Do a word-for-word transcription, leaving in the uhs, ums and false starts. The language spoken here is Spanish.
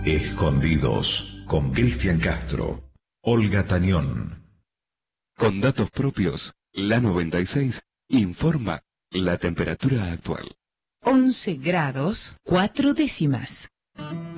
Escondidos, con Cristian Castro, Olga Tañón. Con datos propios, la noventa y seis informa la temperatura actual. once grados, cuatro décimas.